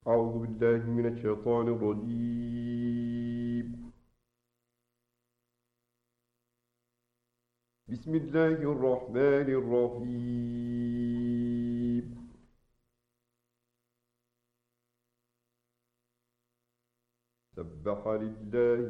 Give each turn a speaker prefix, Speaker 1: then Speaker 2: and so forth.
Speaker 1: أعوذ بالله من الشيطان الرجيم. بسم الله الرحمن الرحيم. سبح لله